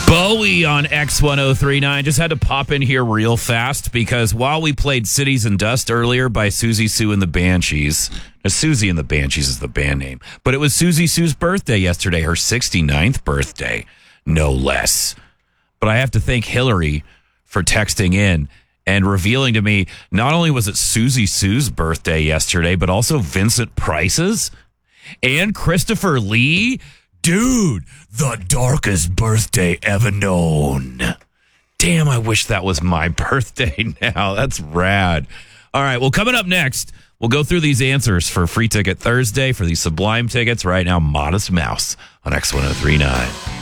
Bowie on X1039. Just had to pop in here real fast because while we played Cities and Dust earlier by Susie Sue and the Banshees, Susie and the Banshees is the band name, but it was Susie Sue's birthday yesterday, her 69th birthday, no less. But I have to thank Hillary for texting in and revealing to me not only was it Susie Sue's birthday yesterday, but also Vincent Price's and Christopher Lee. Dude, the darkest birthday ever known. Damn, I wish that was my birthday now. That's rad. All right, well, coming up next, we'll go through these answers for Free Ticket Thursday for these Sublime tickets. Right now, Modest Mouse on X1039.